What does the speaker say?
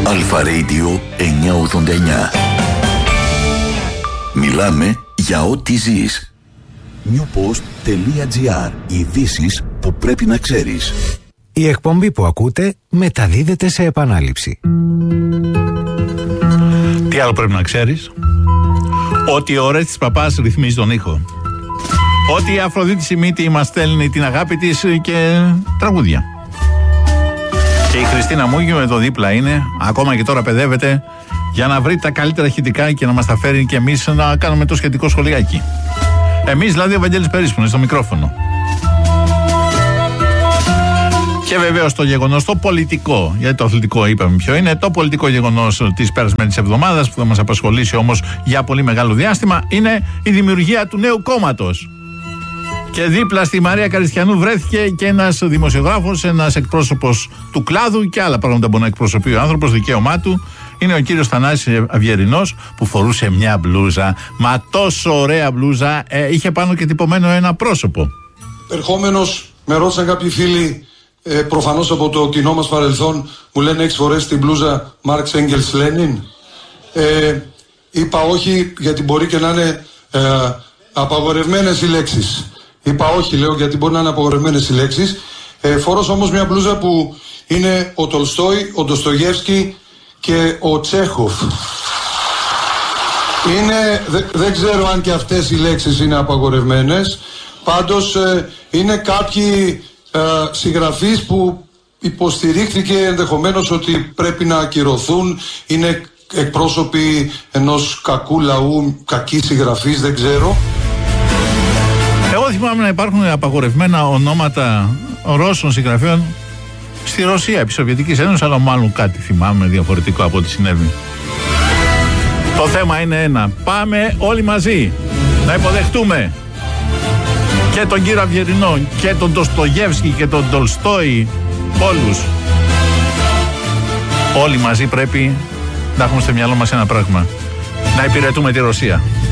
Αλφα Radio 989. Μιλάμε για ό,τι ζεις. newpost.gr. Ειδήσεις που πρέπει να ξέρεις. Η εκπομπή που ακούτε μεταδίδεται σε επανάληψη. Τι άλλο πρέπει να ξέρεις? Ότι ο Ορέστης Παπάς ρυθμίζει τον ήχο. Ότι η Αφροδίτη Σιμίτη μας στέλνει την αγάπη της και τραγούδια. Και η Χριστίνα Μούγιου εδώ δίπλα είναι, ακόμα και τώρα παιδεύεται, για να βρει τα καλύτερα ηχητικά και να μας τα φέρει και εμείς να κάνουμε το σχετικό σχολιάκι. Εμείς δηλαδή ο Βαγγέλης Περίσπονης στο μικρόφωνο. Και βεβαίως το γεγονός, το πολιτικό, γιατί το αθλητικό είπαμε ποιο είναι, το πολιτικό γεγονός της περασμένης εβδομάδας που θα μας απασχολήσει όμως για πολύ μεγάλο διάστημα, είναι η δημιουργία του νέου κόμματος. Και δίπλα στη Μαρία Καριστιανού βρέθηκε και ένας δημοσιογράφος, ένας εκπρόσωπος του κλάδου και άλλα πράγματα μπορεί να εκπροσωπεί ο άνθρωπος, δικαίωμά του. Είναι ο κύριος Θανάσης Αυγερινός που φορούσε μια μπλούζα, μα τόσο ωραία μπλούζα, είχε πάνω και τυπωμένο ένα πρόσωπο. Ερχόμενος, με ρώτησαν κάποιοι φίλοι, προφανώς από το κοινό μας παρελθόν, μου λένε έχεις φορέσει την μπλούζα Μάρξ Έγγελς Λένιν? Είπα όχι, γιατί μπορεί και να είναι απαγορευμένες οι λέξεις. Είπα όχι, λέω, γιατί μπορεί να είναι απαγορευμένες οι λέξεις. Φορώσα όμως μια μπλούζα που είναι ο Τολστόι, ο Ντοστογεύσκι και ο Τσέχοφ. Δεν ξέρω αν και αυτές οι λέξεις είναι απαγορευμένες. Πάντως είναι κάποιοι συγγραφείς που υποστηρίχθηκε ενδεχομένως ότι πρέπει να ακυρωθούν. Είναι εκπρόσωποι ενός κακού λαού, κακοί συγγραφείς, δεν ξέρω. Εγώ θυμάμαι να υπάρχουν απαγορευμένα ονόματα Ρώσων συγγραφέων στη Ρωσία, επί Σοβιετικής Ένωσης, αλλά μάλλον κάτι θυμάμαι διαφορετικό από ό,τι συνέβη. Το θέμα είναι ένα. Πάμε όλοι μαζί να υποδεχτούμε και τον κύριο Αυγερινό και τον Ντοστογεύσκι και τον Τολστόι, όλους. Όλοι μαζί πρέπει να έχουμε στο μυαλό μας ένα πράγμα. Να υπηρετούμε τη Ρωσία.